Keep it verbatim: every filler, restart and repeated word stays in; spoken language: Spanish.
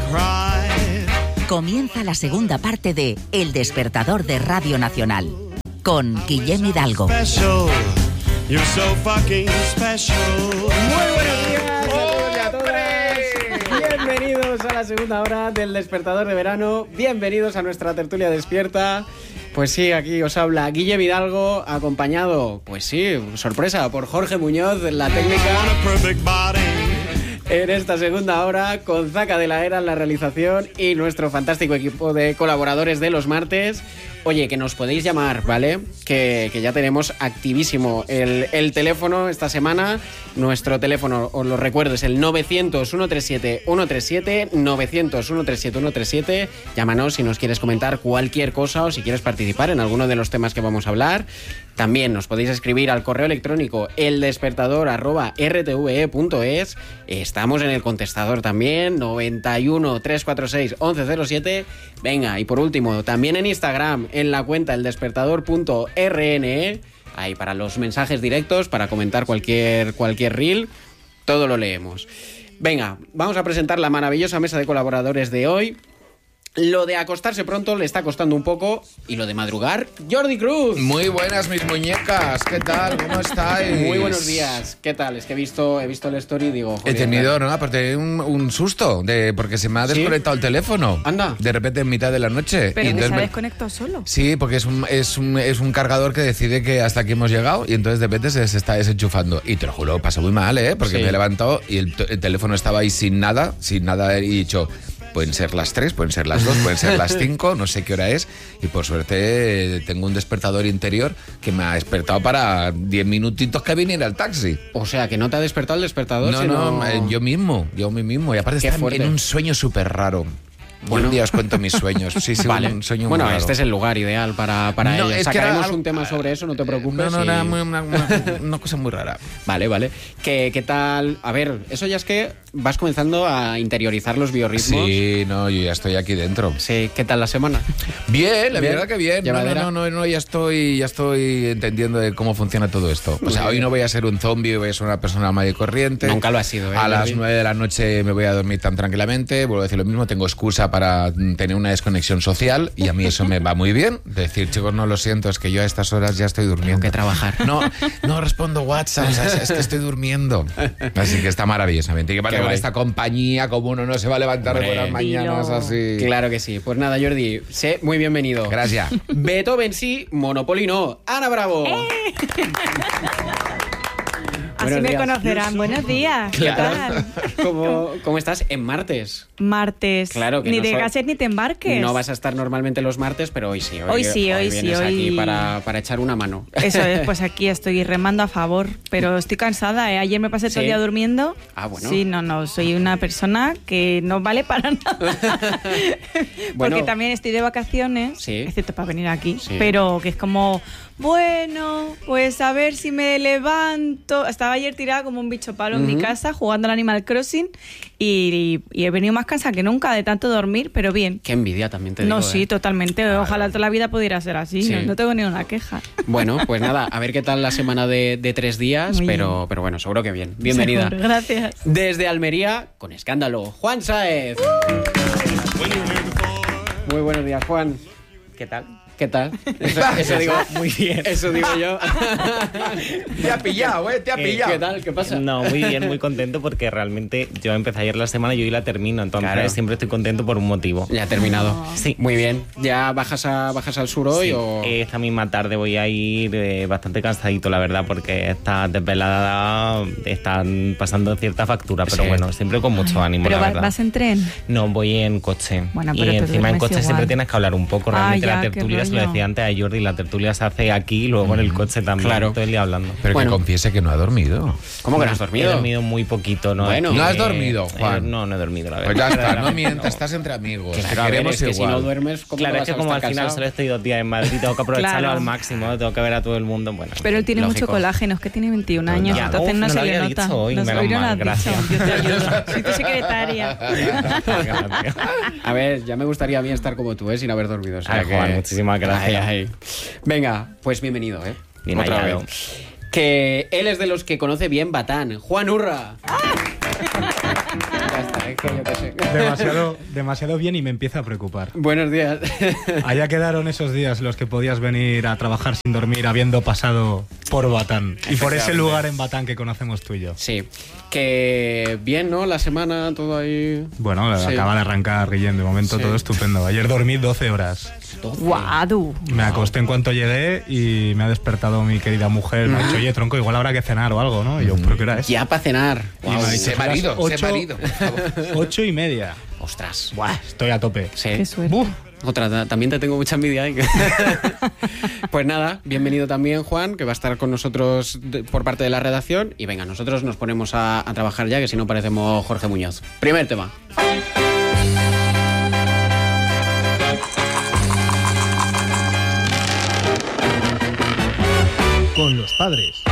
Comienza la segunda parte de El Despertador de Radio Nacional con Guillem Hidalgo. You're so fucking special. Muy buenos días a todos y a todas. Bienvenidos a la segunda hora del Despertador de Verano. Bienvenidos a nuestra tertulia despierta. Pues sí, aquí os habla Guillem Hidalgo, acompañado, pues sí, sorpresa, por Jorge Muñoz, la técnica. En esta segunda hora, con Zaca de la Era en la realización y nuestro fantástico equipo de colaboradores de los martes. Oye, que nos podéis llamar, ¿vale? Que, que ya tenemos activísimo el, el teléfono esta semana. Nuestro teléfono, os lo recuerdo, es el novecientos, ciento treinta y siete, ciento treinta y siete, novecientos, ciento treinta y siete, ciento treinta y siete. Llámanos si nos quieres comentar cualquier cosa o si quieres participar en alguno de los temas que vamos a hablar. También nos podéis escribir al correo electrónico eldespertador arroba r t v e punto es. Estamos en el contestador también, noventa y uno, trescientos cuarenta y seis, once cero siete. Venga, y por último, también en Instagram, en la cuenta eldespertador.rne, ahí para los mensajes directos, para comentar cualquier, cualquier reel, todo lo leemos. Venga, vamos a presentar la maravillosa mesa de colaboradores de hoy. Lo de acostarse pronto le está costando un poco, y lo de madrugar, Jordi Cruz. Muy buenas, mis muñecas, ¿qué tal? ¿Cómo estáis? Muy buenos días, ¿qué tal? Es que he visto, he visto el story y digo... Joder, he tenido, ¿no? Aparte, un, un susto, de porque se me ha desconectado ¿Sí? el teléfono. Anda. De repente en mitad de la noche. Pero y que se ha me... desconectado solo. Sí, porque es un, es, un, es un cargador que decide que hasta aquí hemos llegado y entonces de repente se, se está desenchufando. Y te lo juro, pasa muy mal, ¿eh? Porque sí. me he levantado y el, el teléfono estaba ahí sin nada, sin nada, y he dicho... Pueden ser las tres, pueden ser las dos, pueden ser las cinco, no sé qué hora es. Y por suerte tengo un despertador interior que me ha despertado para diez minutitos que viniera el taxi. O sea, que no te ha despertado el despertador, no, sino... No, yo mismo, yo mismo. Y aparte está en un sueño súper raro. Bueno, un día os cuento mis sueños. Sí, sí, vale. un sueño bueno, muy raro. este es el lugar ideal para, para no, ello. Es Sacaremos que era... un tema sobre eso, no te preocupes. No, no, y... era una, una, una, una cosa muy rara. Vale, vale. ¿Qué, ¿Qué tal? A ver, eso ya es que vas comenzando a interiorizar los biorritmos. Sí, no, yo ya estoy aquí dentro. Sí, ¿qué tal la semana? Bien, la ¿Bien? verdad que bien. No, no, no, no, no, ya estoy, ya estoy entendiendo de cómo funciona todo esto. O sea, hoy no voy a ser un zombie, voy a ser una persona normal y corriente. Nunca lo ha sido, ¿eh? A las nueve de la noche me voy a dormir tan tranquilamente. Vuelvo a decir lo mismo, tengo excusa para tener una desconexión social y a mí eso me va muy bien. Decir, chicos, no lo siento, es que yo a estas horas ya estoy durmiendo. Tengo que trabajar. No, no respondo WhatsApp, o sea, es que estoy durmiendo. Así que está maravillosamente. Y que para esta compañía, como uno no se va a levantar de buenas mañanas así. Claro que sí. Pues nada, Jordi, sé muy bienvenido. Gracias. Beethoven sí, Monopoly no. Ana Bravo. ¡Eh! Así me conocerán. Buenos días. ¿Qué claro. tal? ¿Cómo, ¿Cómo estás? En martes. Martes. Claro que ni no te so... cases ni te embarques. No vas a estar normalmente los martes, pero hoy sí. Hoy, hoy sí, hoy, hoy sí. Vienes hoy aquí para, para echar una mano. Eso es, pues aquí estoy remando a favor, pero estoy cansada, ¿eh? Ayer me pasé ¿Sí? todo el día durmiendo. Ah, bueno. Sí, no, no, soy una persona que no vale para nada. Bueno, porque también estoy de vacaciones, sí. excepto para venir aquí, sí. pero que es como... Bueno, pues a ver si me levanto. Estaba ayer tirada como un bicho palo uh-huh. en mi casa jugando al Animal Crossing y, y, y he venido más cansada que nunca de tanto dormir, pero bien. Qué envidia también te digo. No, sí, ¿eh? totalmente. Claro. Ojalá toda la vida pudiera ser así. Sí. No, no tengo ni una queja. Bueno, pues nada, a ver qué tal la semana de, de tres días, pero, pero bueno, seguro que bien. Bienvenida. Seguro, gracias. Desde Almería, con escándalo, Juan Sáez. Uh. Muy buenos días, Juan. ¿Qué tal? ¿Qué tal? Eso, eso digo, muy bien. Eso digo yo. Te ha pillado, ¿eh? Te ha pillado. ¿Qué tal? ¿Qué pasa? No, muy bien, muy contento porque realmente yo empecé ayer la semana y hoy la termino. Entonces claro. siempre estoy contento por un motivo. Ya ha terminado. Oh. Sí. Muy bien. ¿Ya bajas a bajas al sur hoy? Sí. O... Esta misma tarde voy a ir eh, bastante cansadito, la verdad, porque esta desvelada están pasando cierta factura. Pero sí. bueno, siempre con mucho ánimo, ¿Pero la va, verdad. vas en tren? No, voy en coche. Bueno, y pero encima en coche igual. siempre tienes que hablar un poco. Realmente ah, ya, la tertulia, se lo decía antes a Jordi, la tertulia se hace aquí y luego en el coche también. Claro. Todo el día hablando. Pero bueno. que confiese que no ha dormido. ¿Cómo que no has dormido? He dormido muy poquito. ¿no? Bueno. ¿No has dormido, Juan? Eh, no, no he dormido, la verdad. Pues ya está, no mientas, no. estás entre amigos. Claro, te a ver, queremos es que igual. si no duermes, ¿cómo Claro, vas es que a como al estar final cansado? solo estoy dos días en Madrid, tengo que aprovecharlo Claro. al máximo, tengo que ver a todo el mundo. Bueno, pero él tiene lógico. mucho colágeno, es que tiene veintiún años, Ya, entonces uf, no no se lo le había nota. dicho hoy, no, menos hoy no lo mal, has gracias. dicho. Yo te ayudo. Soy tu secretaria. A ver, ya me gustaría a mí estar como tú, ¿eh? Sin haber dormido. O sea, Ay, que... Juan, muchísimas gracias. Ay, ay. Venga, pues bienvenido, ¿eh? Bien Otra hallado. vez. Que él es de los que conoce bien Batán. Juan Urra. Ya está, es que yo qué sé. Demasiado, demasiado bien y me empieza a preocupar. Buenos días. Allá quedaron esos días los que podías venir a trabajar sin dormir habiendo pasado por Batán. Y por ese lugar en Batán que conocemos tú y yo. Sí, que bien, ¿no? La semana, todo ahí... Bueno, Sí. acaba de arrancar, Guillén, de momento Sí. todo estupendo. Ayer dormí doce horas. Guadu. Me acosté en cuanto llegué y me ha despertado mi querida mujer. Me ha dicho, oye, tronco, igual habrá que cenar o algo, ¿no? Y yo, ¿pero qué hora es? Ya para cenar. Y me ha dicho, Sé "Son las marido, sé ocho- marido, por favor". Ocho y media. Ostras. Buah, estoy a tope. Sí. Qué suerte. Buf. Otra, ta- también te tengo mucha envidia ahí. Pues nada, bienvenido también Juan, que va a estar con nosotros de- por parte de la redacción. Y venga, nosotros nos ponemos a, a trabajar ya, que si no parecemos Jorge Muñoz. Primer tema. Con los padres.